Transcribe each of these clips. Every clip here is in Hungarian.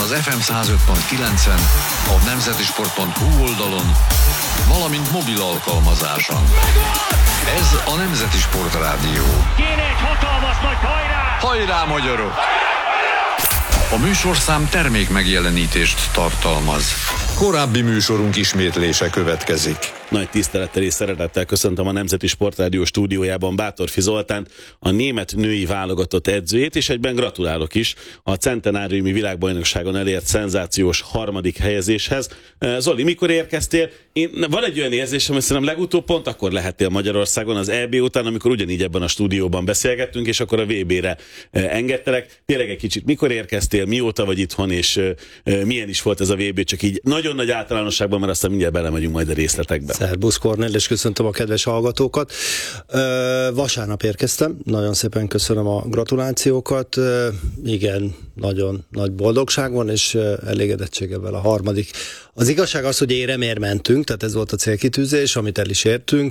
az FM 105.9-en, a nemzetisport.hu oldalon, valamint mobil alkalmazáson. Ez a Nemzeti Sport Rádió. Kéne egy hatalmas nagy hajrá! Hajrá, magyarok! A műsorszám termék megjelenítést tartalmaz. Korábbi műsorunk ismétlése következik. Nagy tisztelettel és szeretettel köszöntöm a Nemzeti Sportrádió stúdiójában Bátorfi Zoltánt, a német női válogatott edzőjét, és egyben gratulálok is a centenáriumi világbajnokságon elért szenzációs harmadik helyezéshez. Zoli, mikor érkeztél? Van egy olyan érzésem, hogy szerintem legutóbb pont akkor lehettél Magyarországon az EB után, amikor ugyanígy ebben a stúdióban beszélgettünk, és akkor a VB-re engedtelek. Tényleg egy kicsit mikor érkeztél, mióta vagy itthon, és milyen is volt ez a VB, csak így nagyon nagy általánosságban, mert aztán mindjárt belemegyünk majd a részletekbe. Szerbusz Kornél, és köszöntöm a kedves hallgatókat. Vasárnap érkeztem, nagyon szépen köszönöm a gratulációkat. Igen, nagyon nagy boldogság van, és elégedettséggel a harmadik. Az igazság az, hogy éremért mentünk, tehát ez volt a célkitűzés, amit el is értünk.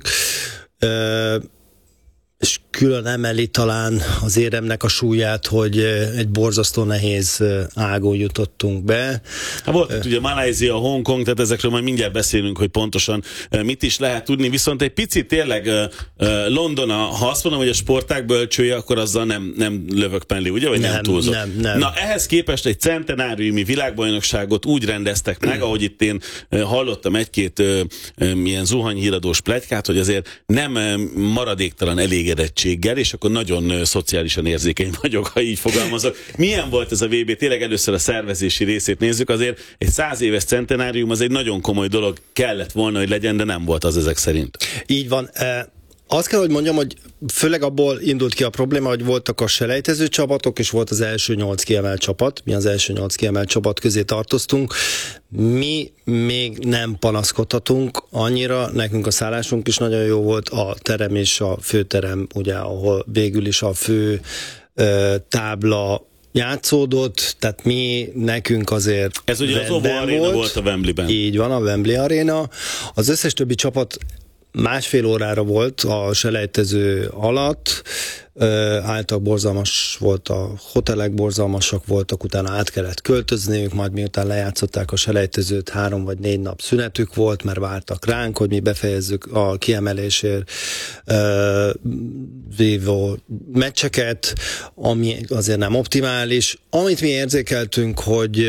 És külön emeli talán az éremnek a súlyát, hogy egy borzasztó nehéz ágon jutottunk be. Hát volt ugye Malajzia, Hongkong, tehát ezekről majd mindjárt beszélünk, hogy pontosan mit is lehet tudni, viszont egy picit tényleg London, ha azt mondom, hogy a sportág bölcsője, akkor azzal nem lövök penli, ugye? Vagy nem túlzok? Nem. Na, ehhez képest egy centenáriumi világbajnokságot úgy rendeztek meg, ahogy itt én hallottam egy-két ilyen zuhanyhíradós pletykát, hogy azért nem maradéktalan elégedettséggel, és akkor nagyon szociálisan érzékeny vagyok, ha így fogalmazok. Milyen volt ez a VB? Tényleg először a szervezési részét nézzük, azért egy 100 éves centenárium az egy nagyon komoly dolog, kellett volna, hogy legyen, de nem volt az ezek szerint. Így van. Azt kell, hogy mondjam, hogy főleg abból indult ki a probléma, hogy voltak a selejtező csapatok, és volt az első 8 kiemelt csapat. Mi az első 8 kiemelt csapat közé tartoztunk. Mi még nem panaszkodhatunk annyira, nekünk a szállásunk is nagyon jó volt, a terem és a főterem, ugye, ahol végül is a fő tábla játszódott, tehát nekünk azért ez ugye az OVO Arena volt a Wembleyben. Így van, a Wembley Arena. Az összes többi csapat másfél órára volt a selejtező alatt, által borzalmas volt, a hotelek borzalmasak voltak, utána át kellett költözniük, majd miután lejátszották a selejtezőt, 3 vagy 4 nap szünetük volt, mert vártak ránk, hogy mi befejezzük a kiemelésért vívó meccseket, ami azért nem optimális. Amit mi érzékeltünk, hogy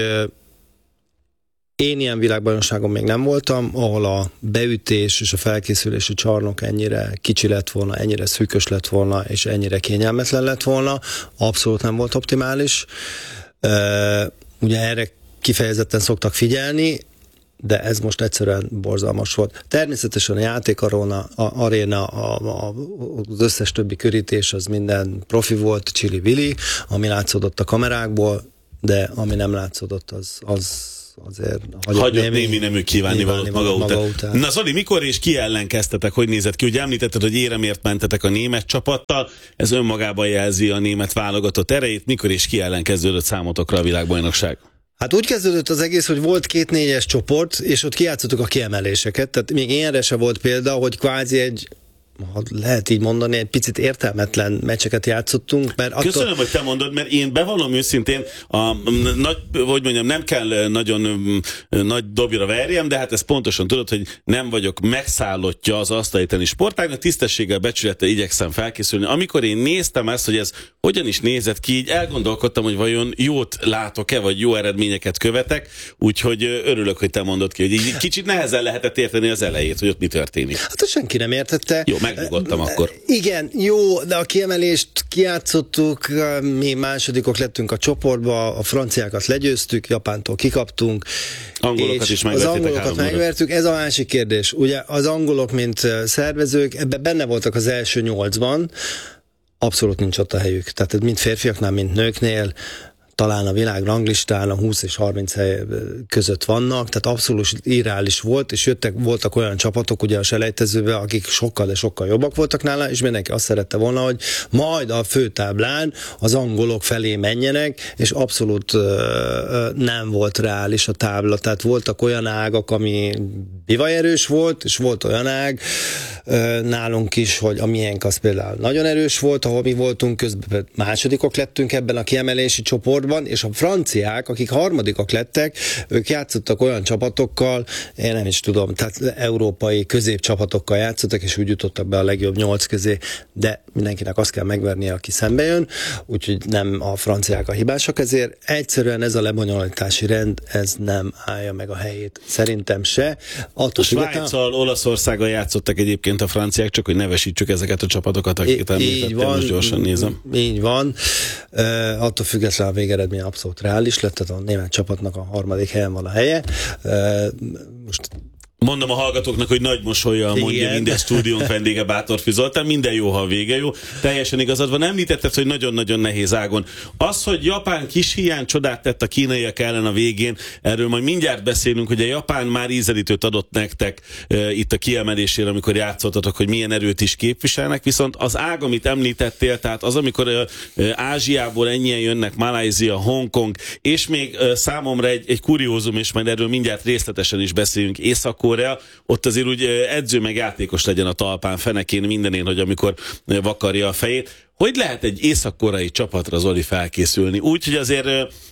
én ilyen világbajnokságon még nem voltam, ahol a beütés és a felkészülési csarnok ennyire kicsi lett volna, ennyire szűkös lett volna, és ennyire kényelmetlen lett volna. Abszolút nem volt optimális. Ugye erre kifejezetten szoktak figyelni, de ez most egyszerűen borzalmas volt. Természetesen a játékaréna, az összes többi körítés, az minden profi volt, csili-vili, ami látszódott a kamerákból, de ami nem látszódott, az azért hagyott némi nemű kívánni valót maga után. Na Zoli, mikor és ki ellen kezdtetek? Hogy nézett ki? Ugye említetted, hogy éremért mentetek a német csapattal, ez önmagában jelzi a német válogatott erejét. Mikor és ki ellen kezdődött számotokra a világbajnokság? Hát úgy kezdődött az egész, hogy volt 2 4-es csoport, és ott kijátszottuk a kiemeléseket, tehát még ilyenre se volt példa, hogy kvázi egy, ha lehet így mondani, egy picit értelmetlen meccseket játszottunk. Mert köszönöm, hogy te mondod, mert én bevallom őszintén, nem kell nagyon nagy dobjra verjem, de hát ezt pontosan tudod, hogy nem vagyok megszállottja az asztaliteni sportágnak, tisztességgel, becsülettel igyekszem felkészülni. Amikor én néztem ezt, hogy ez hogyan is nézett ki, így elgondolkodtam, hogy vajon jót látok-e, vagy jó eredményeket követek, úgyhogy örülök, hogy te mondod ki, hogy így kicsit nehezen lehetett érteni az elejét, hogy ott mi történik. Hát senki nem értette. Jó, megnyugodtam akkor. Igen, jó, de a kiemelést kijátszottuk, mi másodikok lettünk a csoportba, a franciákat legyőztük, Japántól kikaptunk. Angolokat is megvertétek. Az angolokat megvertük, ez a másik kérdés. Ugye az angolok, mint szervezők, ebben benne voltak az első 8-ban, abszolút nincs ott a helyük. Tehát mind férfiaknál, mind nőknél, talán a világ ranglistán a 20 és 30 hely között vannak, tehát abszolút irreális volt, és voltak olyan csapatok ugye a selejtezőben, akik sokkal, de sokkal jobbak voltak nála, és mindenki azt szerette volna, hogy majd a főtáblán az angolok felé menjenek, és abszolút nem volt reális a tábla, tehát voltak olyan ágak, ami bivajerős volt, és volt olyan ág nálunk is, hogy a miénk az például nagyon erős volt, ahol mi voltunk, közben másodikok lettünk ebben a kiemelési csoportban, csoportban, és a franciák, akik harmadikak lettek, ők játszottak olyan csapatokkal, én nem is tudom, tehát európai középcsapatokkal játszottak, és úgy jutottak be a legjobb 8 közé, de mindenkinek azt kell megvernie, aki szembe jön, úgyhogy nem a franciák a hibásak, ezért egyszerűen ez a lebonyolítási rend, ez nem állja meg a helyét. Szerintem se. Svájccal, Olaszországgal játszottak egyébként a franciák, csak hogy nevesítsük ezeket a csapatokat, akiket említettem, most gyorsan nézem. Így van. Attól függetlenül a végeredmény abszolút reális lett, tehát a német csapatnak a harmadik helyen van a helye. Most mondom a hallgatóknak, hogy nagy mosollyal mondja minden stúdiónk vendége Bátorfi Zoltán, minden jó, ha a vége jó. Teljesen igazad van. Említetted, hogy nagyon-nagyon nehéz ágon. Az, hogy Japán kis hiány csodát tett a kínaiak ellen a végén, erről majd mindjárt beszélünk, hogy a Japán már ízelítőt adott nektek itt a kiemelésére, amikor játszottatok, hogy milyen erőt is képviselnek, viszont az ág, amit említettél, tehát az, amikor Ázsiából ennyien jönnek, Malajzia, Hongkong, és még számomra egy kuriózum, és majd erről mindjárt részletesen is beszélünk, Észak-Korea, ott azért úgy edző meg játékos legyen a talpán, fenekén, mindenén, hogy amikor vakarja a fejét. Hogy lehet egy észak-koreai csapatra, Zoli, felkészülni? Úgy, hogy azért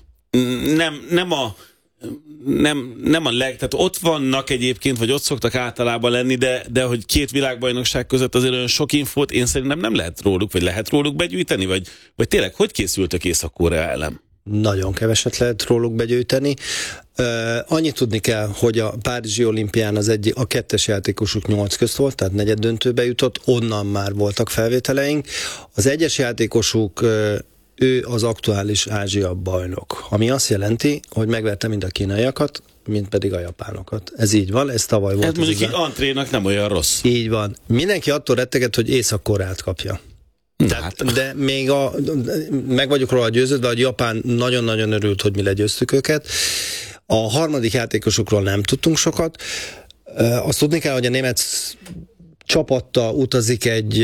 tehát ott vannak egyébként, vagy ott szoktak általában lenni, de hogy két világbajnokság között azért olyan sok infót én szerintem nem lehet róluk, vagy lehet róluk begyűjteni, vagy tényleg hogy készültök Észak-Korea ellen? Nagyon keveset lehet róluk begyűjteni. Annyit tudni kell, hogy a Párizsi olimpián a kettes játékosuk 8 közt volt, tehát negyeddöntőbe jutott, onnan már voltak felvételeink. Az egyes játékosuk, ő az aktuális Ázsia bajnok, ami azt jelenti, hogy megverte mind a kínaiakat, mint pedig a japánokat. Ez így van, ez tavaly volt. Ez mondjuk egy antrénak nem olyan rossz. Így van. Mindenki attól retteget, hogy Észak-Koreát kapja. De még meg vagyok róla győződve, hogy Japán nagyon-nagyon örült, hogy mi legyőztük őket. A harmadik játékosokról nem tudtunk sokat. Azt tudni kell, hogy a német csapattal utazik egy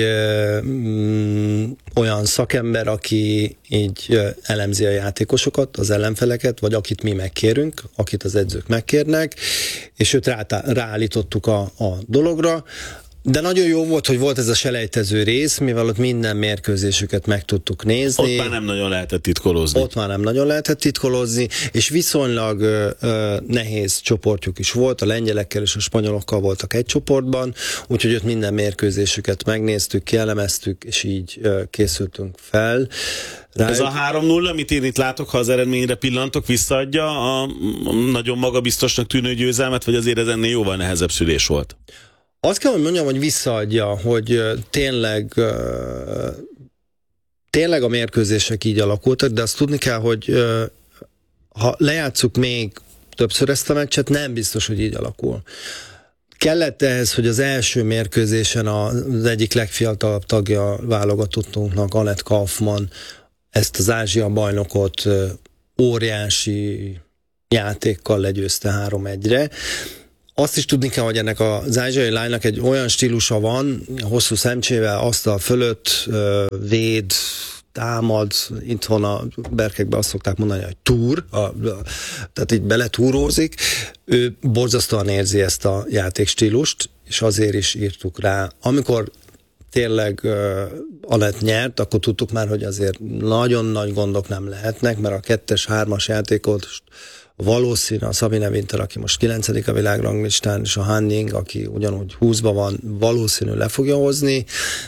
olyan szakember, aki így elemzi a játékosokat, az ellenfeleket, vagy akit mi megkérünk, akit az edzők megkérnek, és őt ráállítottuk a dologra. De nagyon jó volt, hogy volt ez a selejtező rész, mivel ott minden mérkőzésüket meg tudtuk nézni. Ott már nem nagyon lehetett titkolózni. És viszonylag nehéz csoportjuk is volt, a lengyelekkel és a spanyolokkal voltak egy csoportban, úgyhogy ott minden mérkőzésüket megnéztük, kielemeztük, és így készültünk fel. Ez a 3-0, amit én itt látok, ha az eredményre pillantok, visszaadja a nagyon magabiztosnak tűnő győzelmet, vagy azért ez ennél jóval nehezebb szülés volt? Azt kell, hogy mondjam, hogy visszaadja, hogy tényleg a mérkőzések így alakultak, de azt tudni kell, hogy ha lejátszuk még többször ezt a meccset, nem biztos, hogy így alakul. Kellett ehhez, hogy az első mérkőzésen az egyik legfiatalabb tagja válogatottunknak, Anett Kaufmann, ezt az Ázsia bajnokot óriási játékkal legyőzte 3-1-re. Azt is tudni kell, hogy ennek az ázsiai lánynak egy olyan stílusa van, hosszú szemcsével, asztal fölött véd, támad, itthon a berkekben azt szokták mondani, hogy túr, tehát így beletúrózik. Ő borzasztóan érzi ezt a játékstílust, és azért is írtuk rá. Amikor tényleg Anett nyert, akkor tudtuk már, hogy azért nagyon nagy gondok nem lehetnek, mert a 2-es, 3-as játékot valószínű a Sabine Winter, aki most 9. a világranglistán, és a Han Ying, aki ugyanúgy 20-ban van, valószínű le fogja hozni.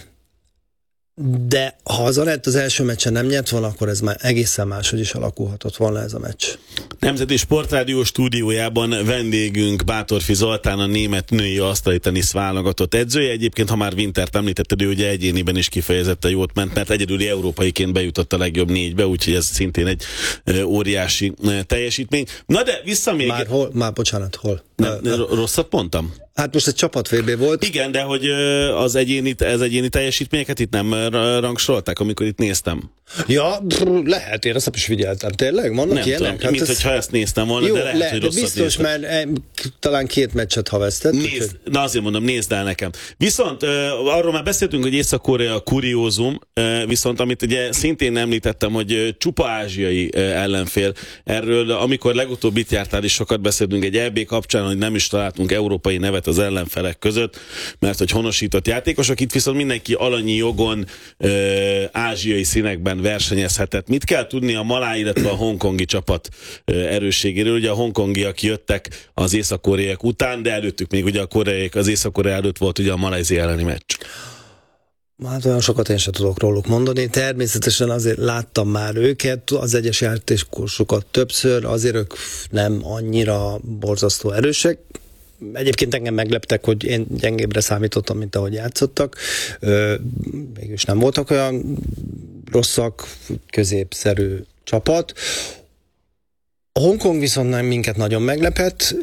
De ha az Anett az első meccsen nem nyert volna, akkor ez már egészen máshogy is alakulhatott volna ez a meccs. Nemzeti Sportrádió stúdiójában vendégünk Bátorfi Zoltán, a német női asztali tenisz válogatott edzője. Egyébként, ha már Wintert említetted, ő ugye egyéniben is kifejezetten jót ment, mert egyedüli európaiként bejutott a legjobb 4-be, úgyhogy ez szintén egy óriási teljesítmény. Na de vissza még... Hol? Rosszat mondtam? Hát most egy csapat VB volt. Igen, de hogy az egyéni teljesítményeket itt nem rangsorolták, amikor itt néztem. Ja, lehet, én azt is figyeltem. Tényleg? Vannak nem ilyenek? Tudom, mint hogyha ezt néztem volna, jó, de lehet, hogy rosszat biztos, néztem. mert talán 2 meccset havesztett. Na azért mondom, nézd el nekem. Viszont arról már beszéltünk, hogy Észak-Korea kuriózum, viszont amit ugye szintén említettem, hogy csupa ázsiai ellenfél. Erről, amikor legutóbb itt jártál is sokat beszéltünk egy EB kapcsán, hogy nem is találtunk európai nevet az ellenfelek között, mert hogy honosított játékosok, itt viszont mindenki alanyi jogon ázsiai színekben versenyezhetett. Mit kell tudni a malái, illetve a hongkongi csapat erősségéről? Ugye a hongkongiak jöttek az észak-koreaiak után, de előttük még ugye a koreaiak, az Észak-Korea előtt volt ugye a Malajzia elleni meccs. Hát olyan sokat én sem tudok róluk mondani. Természetesen azért láttam már őket, az egyes játékosokat többször, azért ők nem annyira borzasztó erősek. Egyébként engem megleptek, hogy én gyengébbre számítottam, mint ahogy játszottak. Mégis nem voltak olyan rosszak, középszerű csapat. A Hongkong viszont nem minket nagyon meglepett.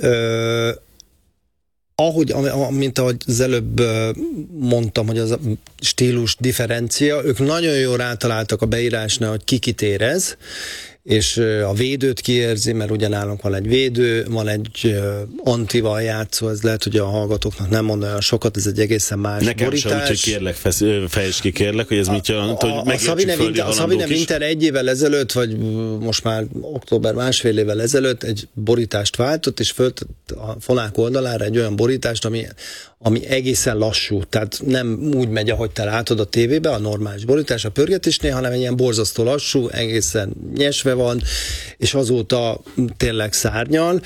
Mint ahogy az előbb mondtam, hogy az a stílus differencia, ők nagyon jól rátaláltak a beírásnál, hogy ki kit érez, és a védőt kiérzi, mert ugye nálunk van egy védő, van egy antival játszó, ez lehet, hogy a hallgatóknak nem mond olyan sokat, ez egy egészen más nekem borítás. Nekem sem, úgyhogy fejtsd ki, kérlek, hogy ez mit jelent, hogy megértsük a Sabine Winter egy évvel ezelőtt, vagy most már október másfél évvel ezelőtt egy borítást váltott, és föltett a fonák oldalára egy olyan borítást, ami egészen lassú, tehát nem úgy megy, ahogy te látod a tévébe, a normális borítás, a pörgetésnél, hanem egy ilyen borzasztó lassú, egészen nyesve van, és azóta tényleg szárnyal.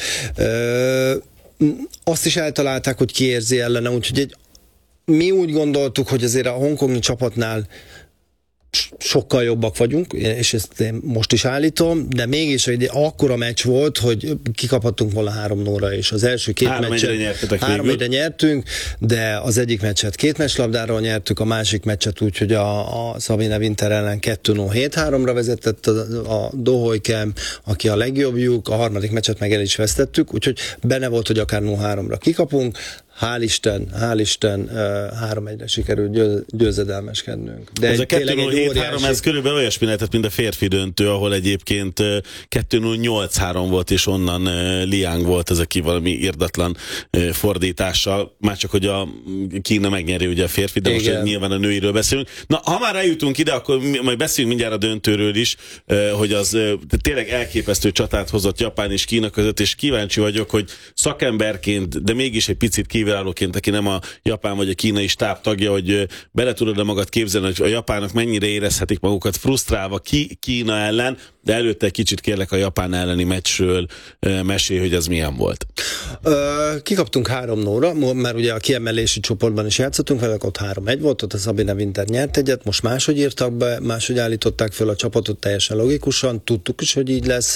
Azt is eltalálták, hogy ki érzi ellene, úgyhogy mi úgy gondoltuk, hogy azért a hongkongi csapatnál sokkal jobbak vagyunk, és ezt én most is állítom, de mégis egy akkora meccs volt, hogy kikaphattunk volna 3-0-ra, és az első két meccset 3-1-re nyertünk, de az egyik meccset 2 meccslabdáról nyertük, a másik meccset úgy, hogy a Sabine Winter ellen 2-0 7-3-ra vezetett a Dohojkem, aki a legjobbjuk, a harmadik meccset meg el is vesztettük, úgyhogy benne volt, hogy akár 0-3-ra kikapunk. Hál' Isten 3-1-re sikerült győzedelmeskednünk. De ez a 2-0-7-3, ez körülbelül olyasmi lehetett, mint a férfi döntő, ahol egyébként 2-0-8-3 volt, és onnan Liang volt ez, aki valami irdatlan fordítással. Már csak, hogy a Kína megnyeri ugye a férfi, de igen. Most nyilván a nőiről beszélünk. Na, ha már eljutunk ide, akkor majd beszéljünk mindjárt a döntőről is, hogy az tényleg elképesztő csatát hozott Japán és Kína között, és kíváncsi vagyok, hogy szakemberként, de mégis egy picit kívülállóként, aki nem a japán vagy a kínai stáb tagja, hogy bele tudod magad képzelni, hogy a japánok mennyire érezhetik magukat frusztrálva Kína ellen, de előtte egy kicsit kérlek a japán elleni meccsről mesélj, hogy ez milyen volt. Kikaptunk 3-0-ra, mert ugye a kiemelési csoportban is játszottunk, velük ott 3-1 volt, ott a Sabine Winter nyert egyet, most máshogy írtak be, máshogy állították föl a csapatot teljesen logikusan, tudtuk is, hogy így lesz.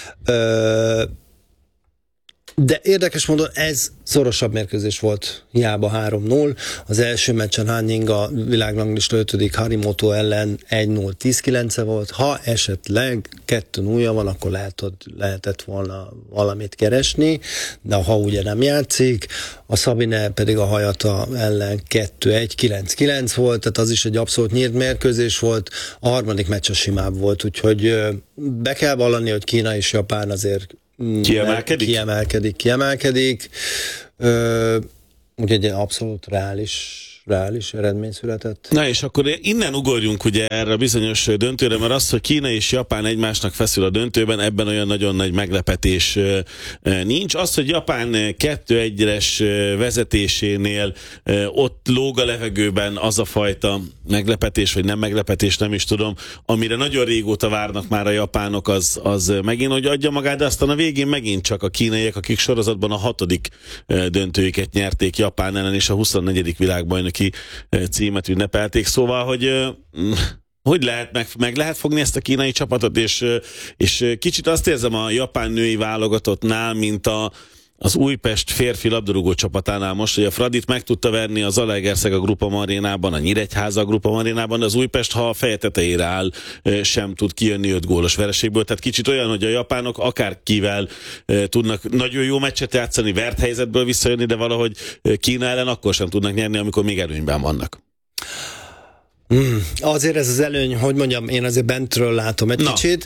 De érdekes módon ez szorosabb mérkőzés volt, hiába 3-0. Az első meccsen Hanning a világranglista 5. Harimoto ellen 1-0 10-9-e volt. Ha esetleg 2-0-ja van, akkor lehetett volna valamit keresni, de ha ugye nem játszik, a Sabine pedig a Hayata ellen 2-1 9-9 volt, tehát az is egy abszolút nyílt mérkőzés volt. A harmadik meccs a simább volt, úgyhogy be kell vallani, hogy Kína és Japán azért Kiemelkedik. Úgyhogy egy abszolút reális eredmény született. Na és akkor innen ugorjunk ugye erre a bizonyos döntőre, mert az, hogy Kína és Japán egymásnak feszül a döntőben, ebben olyan nagyon nagy meglepetés nincs. Az, hogy Japán 2-1-es vezetésénél ott lóg a levegőben az a fajta meglepetés, vagy nem meglepetés, nem is tudom, amire nagyon régóta várnak már a japánok, az megint, hogy adja magát, de aztán a végén megint csak a kínaiak, akik sorozatban a 6. döntőiket nyerték Japán ellen, és a 24. világbajnoki címet ünnepelték, szóval, hogy lehet, meg lehet fogni ezt a kínai csapatot, és kicsit azt érzem a japán női válogatottnál, mint az Újpest férfi labdarúgó csapatánál most, hogy a Fradit meg tudta verni az Zalaegerszeg a Grupa Arénában, a Nyíregyháza a Grupa Arénában, de az Újpest, ha a feje tetejére áll, sem tud kijönni 5 gólos vereségből. Tehát kicsit olyan, hogy a japánok akárkivel tudnak nagyon jó meccset játszani, vert helyzetből visszajönni, de valahogy Kína ellen akkor sem tudnak nyerni, amikor még előnyben vannak. Azért ez az előny, hogy mondjam, én azért bentről látom egy kicsit.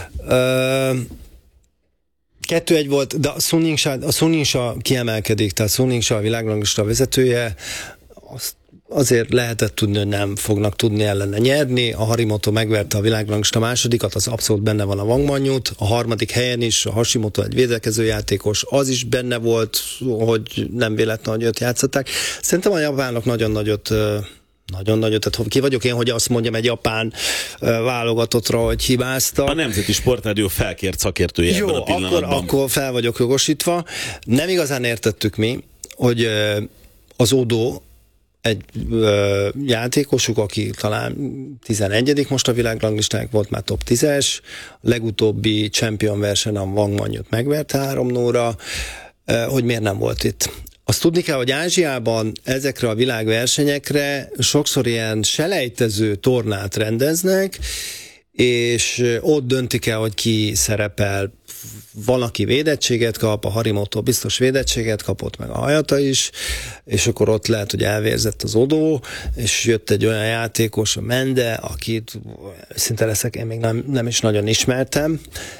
2-1 volt, de a Sun Yingxia kiemelkedik, tehát Sun Yingxia a világranglista vezetője, azt azért lehetett tudni, hogy nem fognak tudni ellene nyerni. A Harimoto megverte a világranglista másodikat, az abszolút benne van a Wang Mannyut. A harmadik helyen is a Hashimoto egy védekező játékos, az is benne volt, hogy nem véletlen, hogy őt játszották. Szerintem a japánok nagyon nagyot, tehát ki vagyok én, hogy azt mondjam egy japán válogatottra, hogy hibázta. A Nemzeti Sportrádió felkért szakértője ebben a pillanatban. Akkor fel vagyok jogosítva. Nem igazán értettük mi, hogy az Odo egy játékosuk, aki talán 11. most a világranglistának volt, már top 10-es, legutóbbi champion versenyen a Wang Mannyut megverte 3-0-ra, hogy miért nem volt itt. Azt tudni kell, hogy Ázsiában ezekre a világversenyekre sokszor ilyen selejtező tornát rendeznek, és ott döntik el, hogy ki szerepel. Van, aki védettséget kap, a Harimoto biztos védettséget kapott, meg a Hayata is, és akkor ott lehet, hogy elvérzett az Odo, és jött egy olyan játékos, a Mende, akit szinte leszek, én még nem is nagyon ismertem.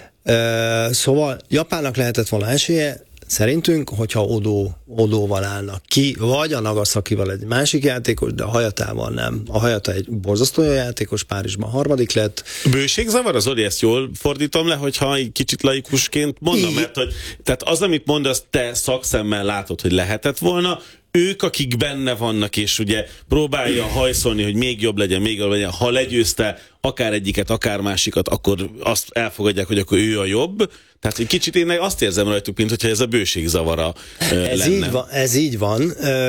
Szóval Japánnak lehetett volna esélye, szerintünk, hogyha Odóval állnak ki, vagy a Nagasakival egy másik játékos, de a Hayatával nem. A Hayata egy borzasztó jó játékos, Párizsban harmadik lett. Bőségzavar az, Oli, ezt jól fordítom le, hogyha egy kicsit laikusként mondom, mert hogy, tehát az, amit mondasz, te szakszemmel látod, hogy lehetett volna, ők, akik benne vannak, és ugye próbálja hajszolni, hogy még jobb legyen, ha legyőzte akár egyiket, akár másikat, akkor azt elfogadják, hogy akkor ő a jobb. Tehát egy kicsit én azt érzem rajtuk, mint hogyha ez a bőségzavara lenne. Ez így van.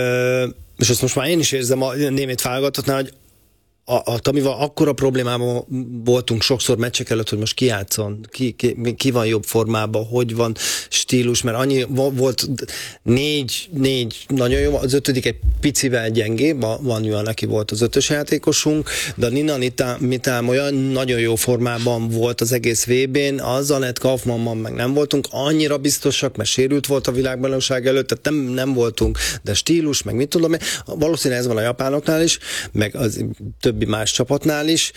És azt most már én is érzem a német válogatottnál, hogy a Tamival akkora problémában voltunk sokszor meccsek előtt, hogy most ki játszon, ki van jobb formában, hogy van stílus, mert annyi volt négy nagyon jó, az ötödik egy picivel gyengébb, van olyan, aki volt az ötös játékosunk, de a Nina Mitám olyan nagyon jó formában volt az egész VB-n, az Anett Kaufmannban meg nem voltunk annyira biztosak, mert sérült volt a világbajnokság előtt, tehát nem voltunk, de stílus, meg mit tudom én, valószínűleg ez van a japánoknál is, meg az többi más csapatnál is.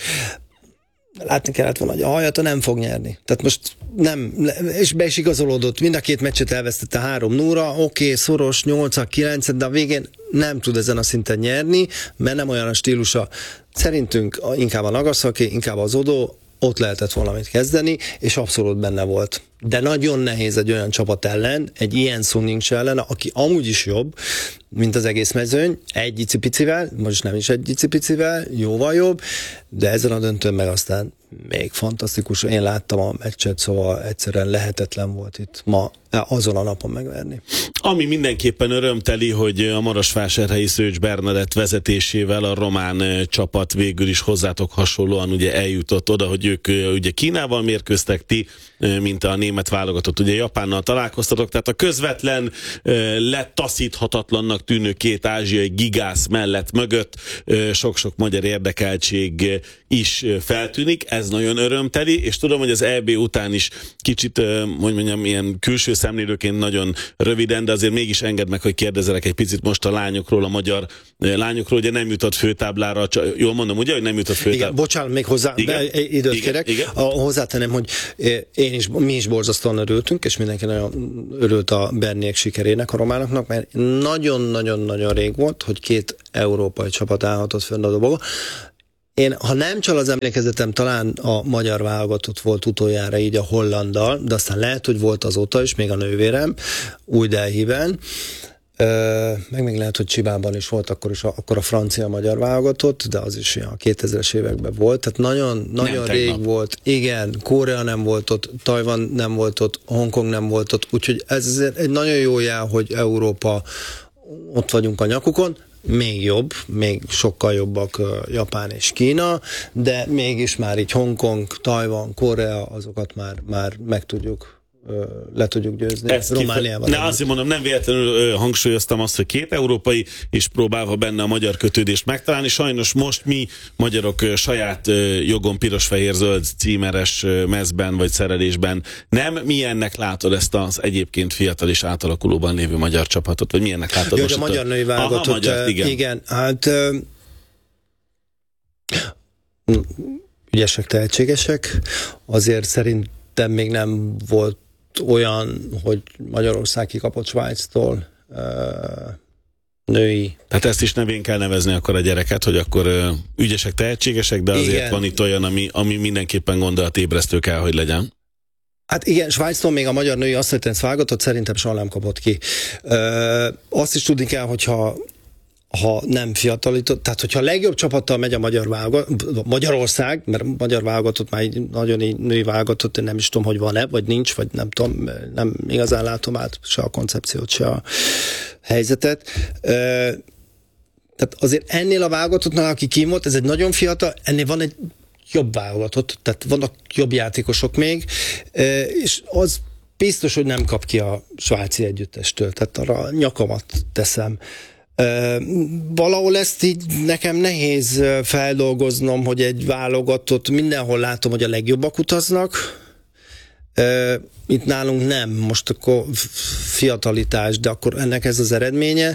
Látni kellett volna, hogy a Hayata nem fog nyerni. Tehát most nem, és be is igazolódott, mind a két meccset elvesztette 3-0-ra, oké, szoros, 8-9, de a végén nem tud ezen a szinten nyerni, mert nem olyan a stílusa. Szerintünk inkább a Nagasaki, inkább az Odo, ott lehetett valamit kezdeni, és abszolút benne volt. De nagyon nehéz egy olyan csapat ellen, egy ilyen Suning ellen, aki amúgy is jobb, mint az egész mezőny, egy icipicivel, most nem is egy icipicivel, jóval jobb, de ezen a döntőn meg aztán még fantasztikus. Én láttam a meccset, szóval egyszerűen lehetetlen volt itt ma azon a napon megverni. Ami mindenképpen örömteli, hogy a marosvásárhelyi Szőcs Bernadett vezetésével a román csapat végül is hozzátok hasonlóan ugye eljutott oda, hogy ők ugye Kínával mérkőztek, ti, mint a német válogatott, ugye Japánnal találkoztatok, tehát a közvetlen, letaszíthatatlannak tűnő két ázsiai gigász mellett mögött sok-sok magyar érdekeltség is feltűnik, ez nagyon örömteli, és tudom, hogy az EB után is kicsit, hogy mondjam, ilyen külső szemlélőként nagyon röviden, de azért mégis engedd meg, hogy kérdezelek egy picit most a lányokról, a magyar lányokról, ugye nem jutott főtáblára, jól mondom, ugye, hogy nem jutott főtáblára? Igen, bocsánat, még hozzá, időt kérek. Hozzátenem, hogy mi is borzasztóan örültünk, és mindenki nagyon örült a Berniek sikerének, a románoknak, mert nagyon-nagyon-nagyon rég volt, hogy két európai csapat állhatott fönn a dobogon. Én, ha nem csal az emlékezetem, talán a magyar válogatott volt utoljára így a hollanddal, de aztán lehet, hogy volt azóta is, még a nővérem, Új-Delhiben, meg még lehet, hogy Csibában is volt, akkor a francia-magyar válogatott, de az is a 2000-es években volt, tehát nagyon rég volt. Igen, Korea nem volt ott, Tajvan nem volt ott, Hongkong nem volt ott, úgyhogy ez egy nagyon jó jel, hogy Európa ott vagyunk a nyakukon, még jobb, még sokkal jobbak Japán és Kína, de mégis már így Hongkong, Tajvan, Korea, azokat már meg tudjuk, le tudjuk győzni. Romániával. Azt mondom, nem véletlenül hangsúlyoztam azt, hogy két európai, és próbálva benne a magyar kötődést megtalálni. Sajnos most mi magyarok saját jogon piros-fehér-zöld címeres mezben vagy szerelésben nem. Milyennek látod ezt az egyébként fiatal és átalakulóban lévő magyar csapatot? Vagy milyennek látod most? A magyar női válogatott. Igen, hát ügyesek, tehetségesek. Azért szerintem még nem volt olyan, hogy Magyarország kikapott Svájctól. női. Tehát ezt is nevén kell nevezni akkor a gyereket, hogy akkor ügyesek, tehetségesek, de azért igen. Van itt olyan, ami mindenképpen gondolatébresztő kell, hogy legyen. Hát igen, Svájctól még a magyar női asztalitenisz válogatott szerintem soha nem kapott ki. Azt is tudni kell, hogyha nem fiatalított, tehát hogyha a legjobb csapattal megy a Magyarország, mert magyar válogatott már nagyon így női válogatott, én nem is tudom, hogy van-e, vagy nincs, vagy nem tudom, nem igazán látom át se a koncepciót, se a helyzetet. Tehát azért ennél a válogatottnál, aki kim volt, ez egy nagyon fiatal, ennél van egy jobb válogatott, tehát vannak jobb játékosok még, és az biztos, hogy nem kap ki a svájci együttestől, tehát arra nyakamat teszem. Valahol ezt így nekem nehéz feldolgoznom, hogy egy válogatott, mindenhol látom, hogy a legjobbak utaznak, itt nálunk nem, most akkor fiatalitás, de akkor ennek ez az eredménye.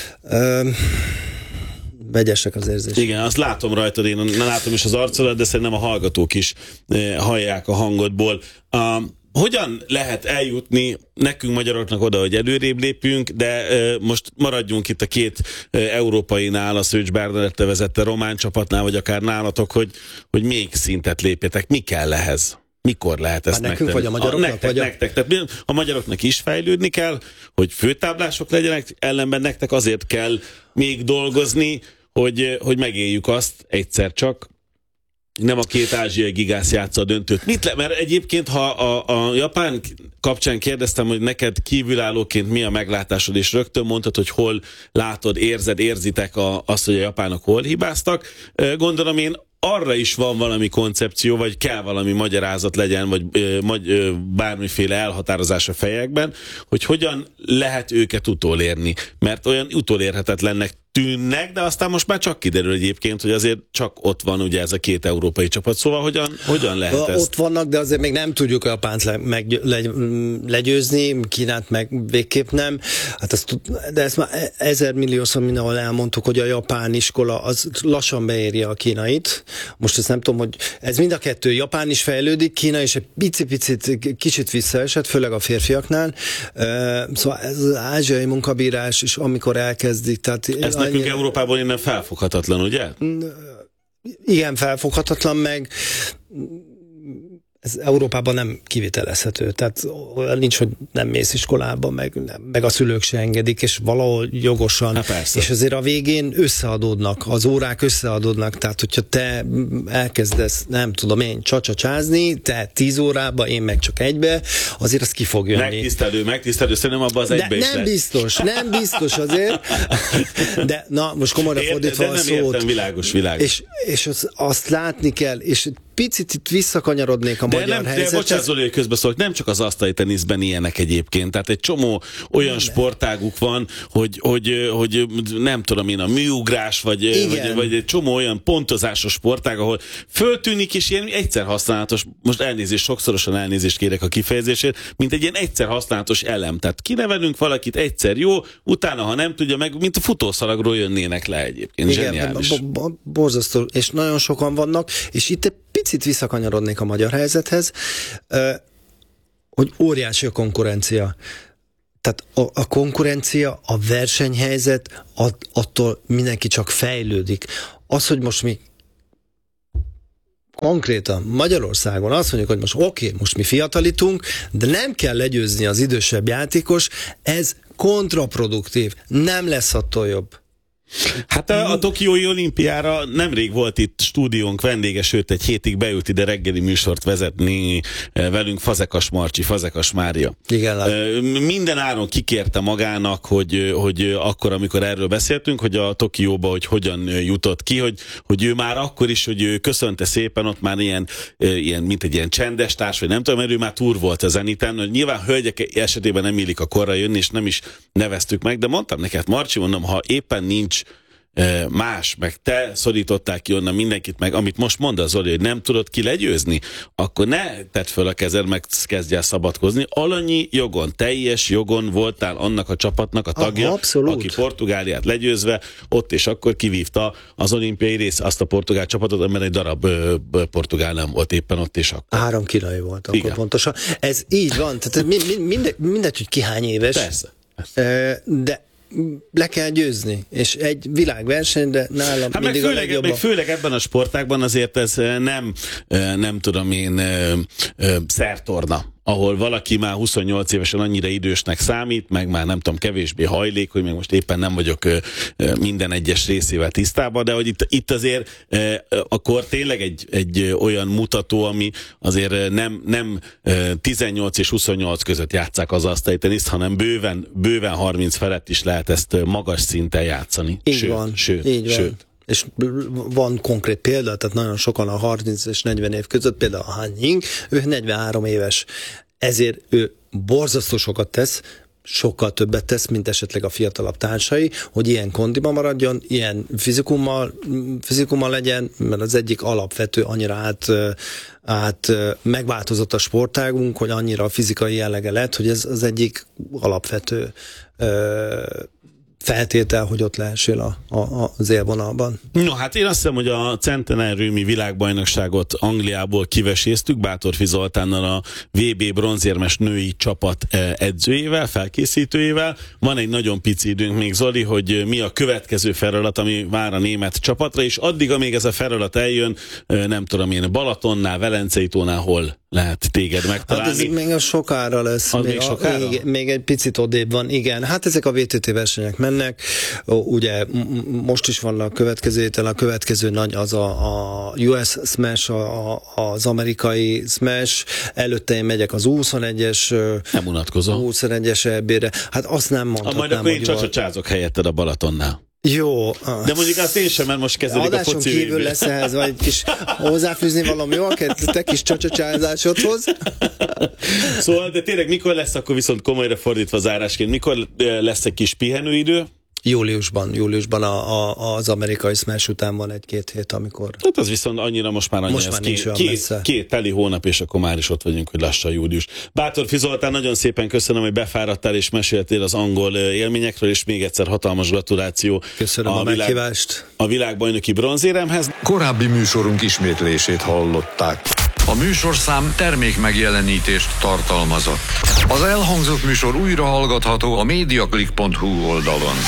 Vegyesek az érzések. Igen, azt látom rajtad, én látom is az arcodat, de szerintem a hallgatók is hallják a hangodból. Hogyan lehet eljutni nekünk magyaroknak oda, hogy előrébb lépjünk, de most maradjunk itt a két európainál, a Szőcs Bernadette vezette román csapatnál, vagy akár nálatok, hogy még szintet lépjetek. Mi kell ehhez? Mikor lehet ezt megtenni? Nekünk vagy a magyaroknak? Nektek. Tehát a magyaroknak is fejlődni kell, hogy főtáblások legyenek, ellenben nektek azért kell még dolgozni, hogy megéljük azt egyszer csak. Nem a két ázsiai gigász játsza a döntőt. Mert egyébként, ha a japán kapcsán kérdeztem, hogy neked kívülállóként mi a meglátásod, és rögtön mondtad, hogy hol látod, érzitek azt, hogy a japánok hol hibáztak. Gondolom én, arra is van valami koncepció, vagy kell valami magyarázat legyen, vagy bármiféle elhatározás a fejekben, hogy hogyan lehet őket utolérni. Mert olyan utolérhetetlennek tűnnek, de aztán most már csak kiderül egyébként, hogy azért csak ott van ugye ez a két európai csapat. Szóval hogyan lehet ezt? Ott vannak, de azért még nem tudjuk a Japánt legyőzni, Kínát meg végképp nem. Hát de ezt már 1000 milliószor mindenhol elmondtuk, hogy a japán iskola az lassan beéri a kínait. Most ezt nem tudom, hogy ez mind a kettő. Japán is fejlődik, Kína is egy picit kicsit visszaesett, főleg a férfiaknál. Szóval ez az ázsiai munkabírás is, amikor elkezdik, tehát ez nekünk Európában innen felfoghatatlan, ugye? Igen, felfoghatatlan, meg ez Európában nem kivitelezhető. Tehát nincs, hogy nem mész iskolába, meg a szülők se engedik, és valahol jogosan. És azért a végén összeadódnak, az órák összeadódnak. Tehát, hogyha te elkezdesz, nem tudom én, csacsacsázni, te 10 órába, én meg csak egybe, azért az ki fog jönni. Megtisztelő, szerintem abban az egybe is nem biztos azért. De na, most komolyra fordítva a szót. Értem, világos. És azt látni kell, és picit itt visszakanyarodnék a magyar helyzethez. Bocsánat, Zoli, hogy közbeszólok, nem csak az asztali teniszben ilyenek egyébként, tehát egy csomó olyan sportáguk van, hogy nem tudom én, a műugrás, vagy egy csomó olyan pontozásos sportág, ahol föltűnik, és ilyen egyszer használatos, most sokszorosan elnézést kérek a kifejezésért, mint egy ilyen egyszer használatos elem. Tehát kinevelünk valakit, egyszer jó, utána, ha nem tudja meg, mint a futószalagról jönnének le egyébként. Zseniális. Borzasztó, és nagyon sokan vannak, és itt egy picit visszakanyarodnék a magyar helyzethez, hogy óriási a konkurencia. Tehát a konkurencia, a versenyhelyzet, attól mindenki csak fejlődik. Az, hogy most mi konkrétan Magyarországon azt mondjuk, hogy most oké, most mi fiatalítunk, de nem kell legyőzni az idősebb játékos, ez kontraproduktív, nem lesz attól jobb. Hát a Tokiói olimpiára nemrég volt itt stúdiónk vendége, sőt egy hétig beült ide reggeli műsort vezetni velünk Fazekas Marcsi, Fazekas Mária. Igen, minden áron kikérte magának, hogy akkor, amikor erről beszéltünk, hogy a Tokióba, hogy hogyan jutott ki, hogy ő már akkor is, hogy ő köszönte szépen, ott már ilyen mint egy ilyen csendes társ, vagy nem tudom, mert ő már túr volt a Zeniten, hogy nyilván hölgyek esetében nem illik a korra jönni, és nem is neveztük meg, de mondtam neked, Marcsi, mondom, ha éppen nincs más, meg te szorítottál ki onnan mindenkit, meg amit most mondasz, Zoli, hogy nem tudod ki legyőzni, akkor ne tedd föl a kezed, meg kezdj el szabadkozni. Alanyi jogon, teljes jogon voltál annak a csapatnak a tagja, aki Portugáliát legyőzve, ott és akkor kivívta az olimpiai rész, azt a portugál csapatot, mert egy darab portugál nem volt éppen ott és akkor. 3 kínai volt akkor. Igen. Pontosan. Ez így van, tehát mindegy, hogy ki hány éves. Persze. De le kell győzni, és egy világversenyre nálam mindig a legjobb. Meg főleg ebben a sportágban azért ez nem tudom én szertorna, ahol valaki már 28 évesen annyira idősnek számít, meg már nem tudom, kevésbé hajlékony, meg most éppen nem vagyok minden egyes részével tisztában, de hogy itt azért akkor tényleg egy olyan mutató, ami azért nem 18 és 28 között játsszák az asztalitteniszt, hanem bőven 30 felett is lehet ezt magas szinten játszani. Így van. És van konkrét példa, tehát nagyon sokan a 30 és 40 év között, például a Han Ying, ő 43 éves, ezért ő borzasztó sokat tesz, sokkal többet tesz, mint esetleg a fiatalabb társai, hogy ilyen kondiban maradjon, ilyen fizikummal legyen, mert az egyik alapvető, annyira megváltozott a sportágunk, hogy annyira a fizikai jellege lett, hogy ez az egyik alapvető feltétel, hogy ott lehessél az élvonalban. No, hát én azt hiszem, hogy a centenáriumi világbajnokságot Angliából kiveséztük Bátorfi Zoltánnal, a VB bronzérmes női csapat edzőjével, felkészítőjével. Van egy nagyon pici időnk még, Zoli, hogy mi a következő feladat, ami vár a német csapatra, és addig, amíg ez a feladat eljön, nem tudom én, Balatonnál, Velencei tónál hol lehet téged megtalálni? Hát ez még a sokára lesz. Még egy picit odébb van, igen. Hát ezek a VTT versenyek mennek. Ugye most is van a következő héten, a következő nagy az a US Smash, az amerikai Smash. Előtte én megyek az U21-es. Nem unatkozom. U21-es EB-re. Hát azt nem mondhatnám. Majd akkor én csacsacsázok helyetted a Balatonnál. Jó. De mondjuk azt én sem, mert most kezdődik a foci kívül VB. Lesz ehhez, vagy egy kis hozzáfűzni valami jó, te kis csacsacsázásodhoz. Szóval, de tényleg mikor lesz akkor viszont komolyra fordítva zárásként, mikor lesz egy kis pihenőidő? Júliusban az amerikai Smash után van egy-két hét, amikor... Hát az viszont annyira most már két teli hónap, és akkor már is ott vagyunk, hogy lassan július. Bátorfi Zoltán, nagyon szépen köszönöm, hogy befáradtál és meséltél az angol élményekről, és még egyszer hatalmas gratuláció. Köszönöm a meghívást. A világbajnoki bronzéremhez. Korábbi műsorunk ismétlését hallották. A műsorszám termékmegjelenítést tartalmazott. Az elhangzott műsor újra hallgatható a mediaclick.hu oldalon.